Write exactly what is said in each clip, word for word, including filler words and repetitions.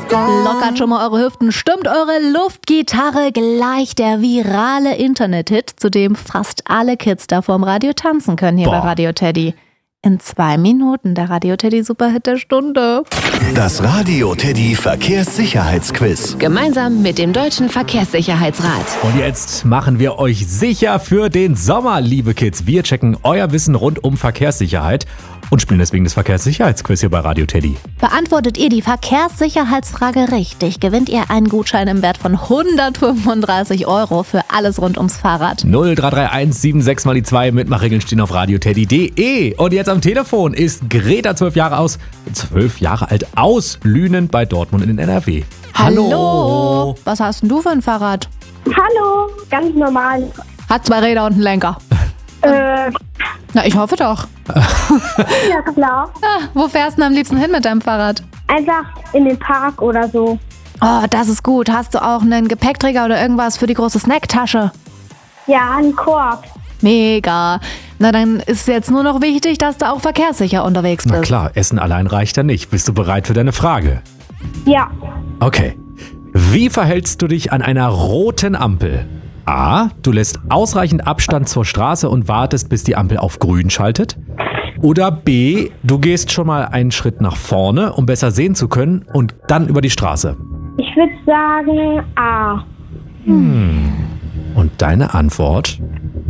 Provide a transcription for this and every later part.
Lockert schon mal eure Hüften, stimmt eure Luftgitarre gleich der virale Internet-Hit, zu dem fast alle Kids da vorm Radio tanzen können hier Boah. bei Radio Teddy. In zwei Minuten der Radio Teddy Superhit der Stunde. Das Radio Teddy Verkehrssicherheitsquiz. Gemeinsam mit dem Deutschen Verkehrssicherheitsrat. Und jetzt machen wir euch sicher für den Sommer, liebe Kids. Wir checken euer Wissen rund um Verkehrssicherheit und spielen deswegen das Verkehrssicherheitsquiz hier bei Radio Teddy. Beantwortet ihr die Verkehrssicherheitsfrage richtig, gewinnt ihr einen Gutschein im Wert von hundertfünfunddreißig Euro für alles rund ums Fahrrad. null drei drei eins sieben sechs mal die zwei. Mitmachregeln stehen auf radioteddy punkt de. Und jetzt am Telefon ist Greta, zwölf Jahre aus, zwölf Jahre alt, aus Lünen bei Dortmund in den N R W. Hallo. Hallo. Was hast denn du für ein Fahrrad? Hallo, ganz normal. Hat zwei Räder und einen Lenker. Äh, Na, ich hoffe doch. ja, klar. Ah, wo fährst du denn am liebsten hin mit deinem Fahrrad? Einfach in den Park oder so. Oh, das ist gut. Hast du auch einen Gepäckträger oder irgendwas für die große Snacktasche? Ja, einen Korb. Mega. Na, dann ist jetzt nur noch wichtig, dass du auch verkehrssicher unterwegs bist. Na klar, Essen allein reicht ja nicht. Bist du bereit für deine Frage? Ja. Okay. Wie verhältst du dich an einer roten Ampel? A. Du lässt ausreichend Abstand zur Straße und wartest, bis die Ampel auf grün schaltet. Oder B. Du gehst schon mal einen Schritt nach vorne, um besser sehen zu können und dann über die Straße. Ich würde sagen A. Hm. Und deine Antwort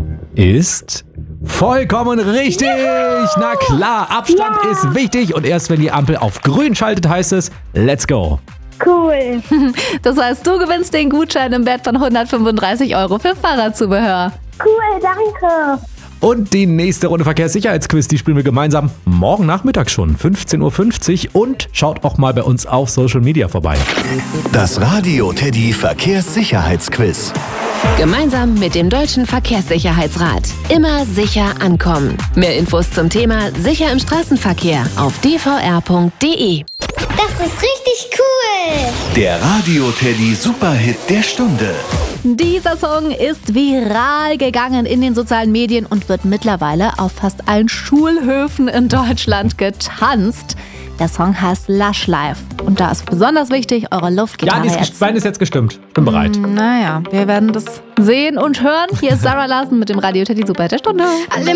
ist vollkommen richtig. Juhu. Na klar, Abstand ja. ist wichtig und erst wenn die Ampel auf grün schaltet, heißt es Let's go. Cool. Das heißt, du gewinnst den Gutschein im Wert von hundertfünfunddreißig Euro für Fahrradzubehör. Cool, danke. Und die nächste Runde Verkehrssicherheitsquiz, die spielen wir gemeinsam morgen Nachmittag schon, fünfzehn Uhr fünfzig. Und schaut auch mal bei uns auf Social Media vorbei. Das Radio Teddy Verkehrssicherheitsquiz. Gemeinsam mit dem Deutschen Verkehrssicherheitsrat. Immer sicher ankommen. Mehr Infos zum Thema Sicher im Straßenverkehr auf d v r punkt de. Das ist richtig cool. Der Radio Teddy Superhit der Stunde. Dieser Song ist viral gegangen in den sozialen Medien und wird mittlerweile auf fast allen Schulhöfen in Deutschland getanzt. Der Song heißt Lush Life. Und da ist besonders wichtig, eure Luftgitarre Ja, jetzt. Bein ist jetzt gestimmt. Bin bereit. Naja, wir werden das sehen und hören. Hier ist Sarah Larsen mit dem Radio Teddy Superhit der Stunde. Alle